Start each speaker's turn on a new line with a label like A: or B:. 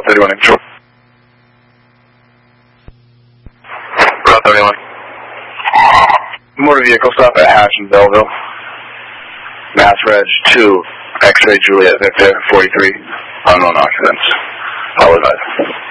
A: 31 control. Route 31. Motor vehicle stop at Hash in Belleville. Mass Reg 2, X-ray Juliet Victor 43, unknown occupants. All advised.